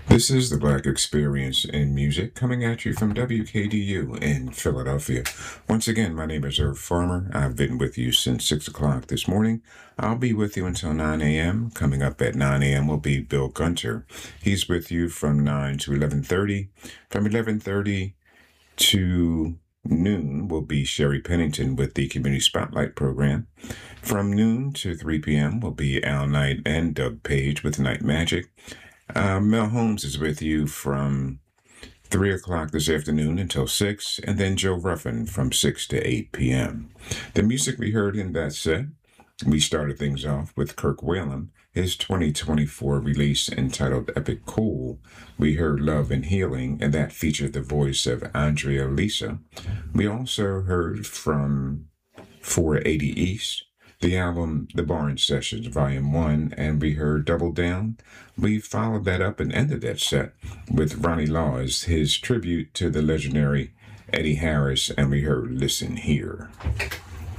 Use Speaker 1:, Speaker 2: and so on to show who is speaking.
Speaker 1: This is the Black Experience in Music coming at you from WKDU in Philadelphia. Once again, my name is Irv Farmer. I've been with you since 6 o'clock this morning. I'll be with you until 9 a.m. Coming up at 9 a.m. will be Bill Gunter. He's with you from 9 to 11:30. From 11:30 to noon will be Sherry Pennington with the Community Spotlight program. From noon to 3 p.m. will be Al Knight and Doug Page with Night Magic. Mel Holmes is with you from 3 o'clock this afternoon until 6, and then Joe Ruffin from 6 to 8 p.m. The music we heard in that set, we started things off with Kirk Whalum, his 2024 release entitled Epic Cool. We heard Love and Healing, and that featured the voice of Andrea Lisa. We also heard from 480 East, the album The Barnes Sessions, Volume 1, and we heard Double Down. We followed that up and ended that set with Ronnie Laws, his tribute to the legendary Eddie Harris, and we heard Listen Here.